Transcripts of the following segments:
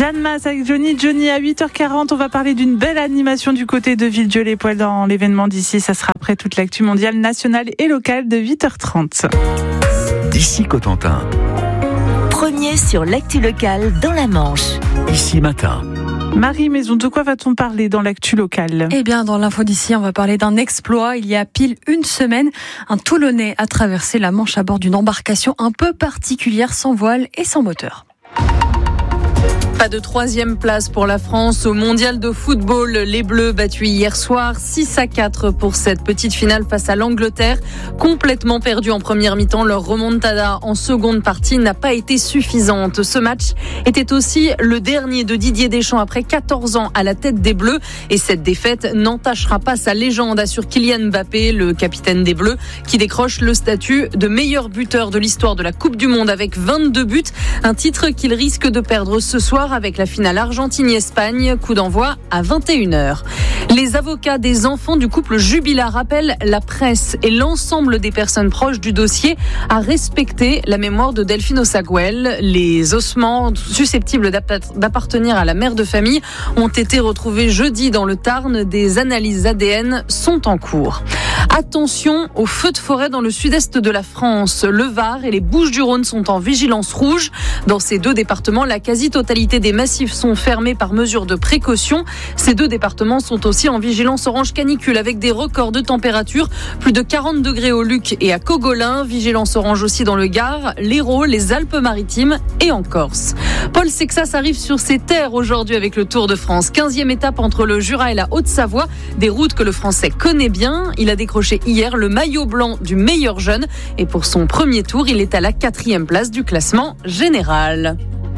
Jeanne Masse avec Johnny à 8h40. On va parler d'une belle animation du côté de Villedieu-les-Poêles dans l'événement d'ici. Ça sera après toute l'actu mondiale, nationale et locale de 8h30. D'ici Cotentin. Premier sur l'actu locale dans la Manche. Ici matin. Marie Maison, de quoi va-t-on parler dans l'actu locale ? Eh bien, dans l'info d'ici, on va parler d'un exploit. Il y a pile une semaine, un Toulonnais a traversé la Manche à bord d'une embarcation un peu particulière, sans voile et sans moteur. Pas de troisième place pour la France au mondial de football. Les Bleus battus hier soir 6-4 pour cette petite finale face à l'Angleterre. Complètement perdus en première mi-temps, leur remontada en seconde partie n'a pas été suffisante. Ce match était aussi le dernier de Didier Deschamps après 14 ans à la tête des Bleus. Et cette défaite n'entachera pas sa légende, assure Kylian Mbappé, le capitaine des Bleus, qui décroche le statut de meilleur buteur de l'histoire de la Coupe du Monde avec 22 buts. Un titre qu'il risque de perdre ce soir avec la finale Argentine-Espagne, coup d'envoi à 21h. Les avocats des enfants du couple Jubilard appellent la presse et l'ensemble des personnes proches du dossier à respecter la mémoire de Delphine Osaguel. Les ossements susceptibles d'appartenir à la mère de famille ont été retrouvés jeudi dans le Tarn. Des analyses ADN sont en cours. Attention aux feux de forêt dans le sud-est de la France. Le Var et les Bouches-du-Rhône sont en vigilance rouge. Dans ces deux départements, la quasi-totalité des massifs sont fermés par mesure de précaution. Ces deux départements sont aussi en vigilance orange canicule avec des records de température. Plus de 40 degrés au Luc et à Cogolin. Vigilance orange aussi dans le Gard, l'Hérault, les Alpes-Maritimes et en Corse. Paul Sexas arrive sur ses terres aujourd'hui avec le Tour de France. 15e étape entre le Jura et la Haute-Savoie. Des routes que le Français connaît bien. Il a décroché hier le maillot blanc du meilleur jeune. Et pour son premier tour, il est à la 4e place du classement général.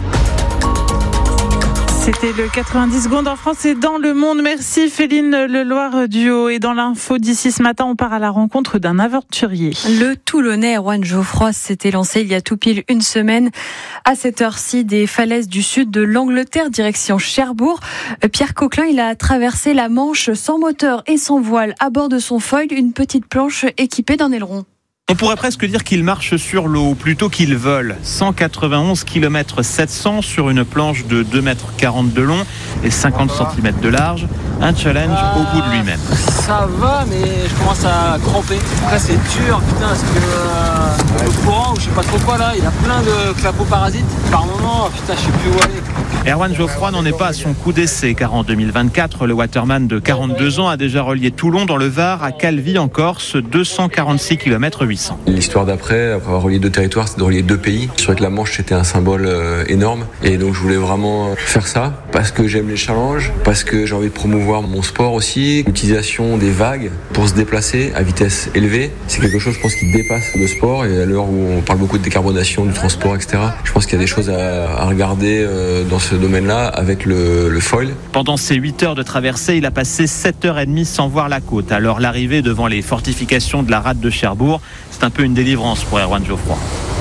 C'était le 90 secondes en France et dans le monde. Merci Féline Leloir-Duhaut. Et dans l'info d'ici ce matin, on part à la rencontre d'un aventurier. Le Toulonnais Erwan Geoffroy s'était lancé il y a tout pile une semaine à cette heure-ci des falaises du sud de l'Angleterre, direction Cherbourg. Pierre Coquelin, il a traversé la Manche sans moteur et sans voile. À bord de son foil, une petite planche équipée d'un aileron. On pourrait presque dire qu'il marche sur l'eau plutôt qu'il vole. 191 km 700 sur une planche de 2,40 m de long et 50 cm de large. Un challenge au bout de lui-même. Ça va, mais je commence à cramper. Après, c'est dur, putain, parce que le courant, ou je sais pas trop quoi là, il y a plein de clapots parasites. Par moment, putain, je sais plus où aller. Erwan Geoffroy n'en est pas à son coup d'essai, car en 2024, le waterman de 42 ans a déjà relié Toulon dans le Var à Calvi en Corse, 246 km 800. L'histoire d'après avoir relié deux territoires, c'est de relier deux pays. Je trouvais que la Manche c'était un symbole énorme, et donc je voulais vraiment faire ça parce que j'aime les challenges, parce que j'ai envie de promouvoir mon sport aussi. L'utilisation des vagues pour se déplacer à vitesse élevée, c'est quelque chose je pense qui dépasse le sport, et à l'heure où on parle beaucoup de décarbonation, du transport, etc. Je pense qu'il y a des choses à regarder dans ce domaine-là avec le foil. Pendant ces 8 heures de traversée, il a passé 7h30 sans voir la côte. Alors l'arrivée devant les fortifications de la rade de Cherbourg, c'est un peu une délivrance pour Erwan Geoffroy.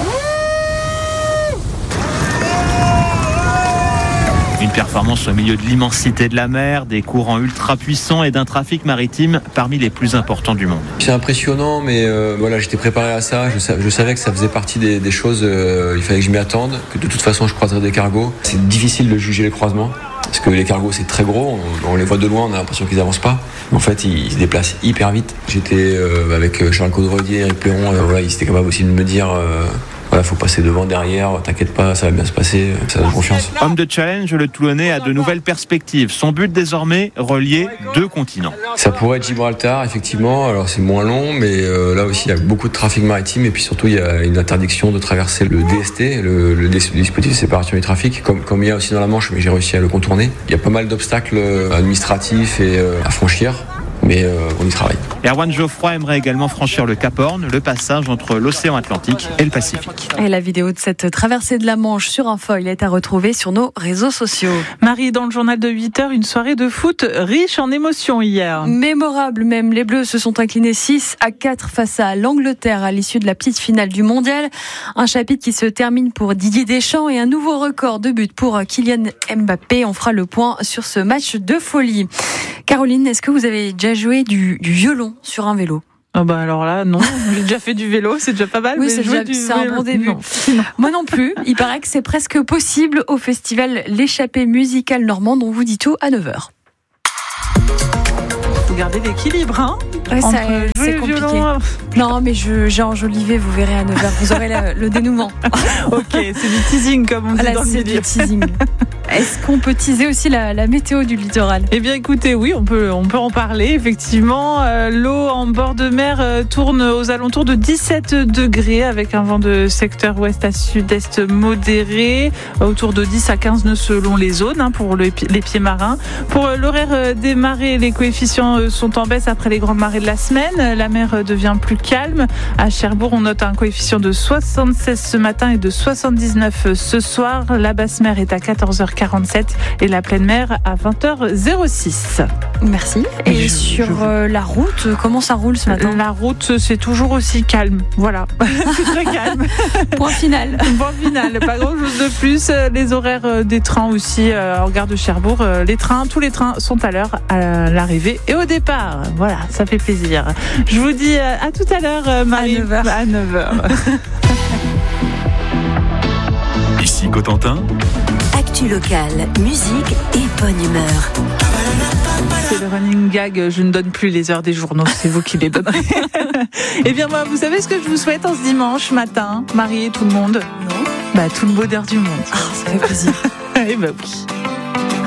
Une performance au milieu de l'immensité de la mer, des courants ultra puissants et d'un trafic maritime parmi les plus importants du monde. C'est impressionnant, mais voilà, j'étais préparé à ça. Je savais que ça faisait partie des choses. Il fallait que je m'y attende, que de toute façon je croiserais des cargos. C'est difficile de juger les croisements, parce que les cargos c'est très gros. On les voit de loin, on a l'impression qu'ils avancent pas. En fait, ils se déplacent hyper vite. J'étais avec Charles Caudrelier, Eric Pléron. Voilà, ils étaient capables aussi de me dire. Voilà, faut passer devant, derrière, t'inquiète pas, ça va bien se passer, ça donne confiance. Homme de challenge, le Toulonnais a de nouvelles perspectives. Son but désormais, relier 2 continents. Ça pourrait être Gibraltar, effectivement, alors c'est moins long, mais là aussi il y a beaucoup de trafic maritime, et puis surtout il y a une interdiction de traverser le DST, le dispositif de séparation du trafic, comme il y a aussi dans la Manche, mais j'ai réussi à le contourner. Il y a pas mal d'obstacles administratifs et à franchir. Mais on y travaille. Erwan Geoffroy aimerait également franchir le Cap Horn, le passage entre l'océan Atlantique et le Pacifique. Et la vidéo de cette traversée de la Manche sur un foil est à retrouver sur nos réseaux sociaux. Marie, dans le journal de 8h, une soirée de foot riche en émotions hier. Mémorable même, les Bleus se sont inclinés 6-4 face à l'Angleterre à l'issue de la petite finale du Mondial. Un chapitre qui se termine pour Didier Deschamps et un nouveau record de buts pour Kylian Mbappé. On fera le point sur ce match de folie. Caroline, est-ce que vous avez déjà joué du violon sur un vélo ? Ah bah alors là, non. J'ai déjà fait du vélo, c'est déjà pas mal. Oui, mais c'est un bon début. Non. Moi non plus. Il paraît que c'est presque possible au festival L'échappée musicale normande. On vous dit tout à 9h. Faut garder l'équilibre, hein. Ouais, c'est compliqué. Violon. Non, mais j'ai enjolivé, vous verrez à 9h. Vous aurez le dénouement. Ok, c'est du teasing comme on dit dans le c'est milieu. du teasing. Est-ce qu'on peut teaser aussi la météo du littoral ? Eh bien écoutez, oui, on peut en parler, effectivement. L'eau en bord de mer tourne aux alentours de 17 degrés avec un vent de secteur ouest à sud-est modéré, autour de 10 à 15 nœuds selon les zones pour les pieds marins. Pour l'horaire des marées, les coefficients sont en baisse après les grandes marées de la semaine. La mer devient plus calme. À Cherbourg, on note un coefficient de 76 ce matin et de 79 ce soir. La basse mer est à 14h47 et la pleine mer à 20h06. Merci. Et sur la route, comment ça roule ce matin ? La route, c'est toujours aussi calme. Voilà, c'est très calme. Point final. Point final, pas grand-chose de plus. Les horaires des trains aussi en gare de Cherbourg. Tous les trains sont à l'heure à l'arrivée et au départ. Voilà, ça fait plaisir. Je vous dis à tout à l'heure, Marie. À 9h. Ici Cotentin. Actu locale, musique et bonne humeur. C'est le running gag, je ne donne plus les heures des journaux, c'est vous qui les donnerez. Eh bien moi, vous savez ce que je vous souhaite en ce dimanche matin, Marie et tout le monde ? Non. Tout le bonheur du monde. Ça fait plaisir. Eh ben oui.